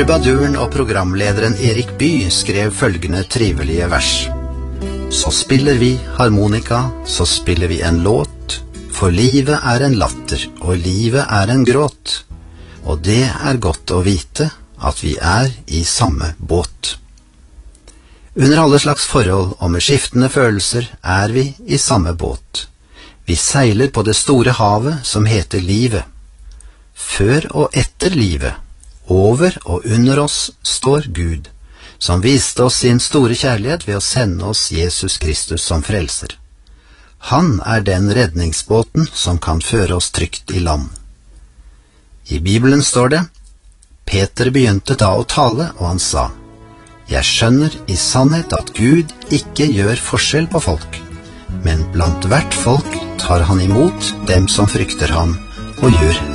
Trubaduren og programlederen Erik Bye skrev følgende trivelige vers. Så spiller vi harmonika, så spiller vi en låt, for livet er en latter, og livet er en gråt. Og det er godt å vite at vi er i samme båt. Under alle slags forhold og med skiftende følelser er vi i samme båt. Vi seiler på det store havet som heter livet. Før og etter livet, over og under oss, står Gud, som viste oss sin store kjærlighet ved å sende oss Jesus Kristus som frelser. Han er den redningsbåten som kan føre oss trygt i land. I Bibelen står det, Peter begynte da å tale, og han sa, Jeg skjønner i sannhet at Gud ikke gjør forskjell på folk, men blant hvert folk tar han imot dem som frykter ham og gjør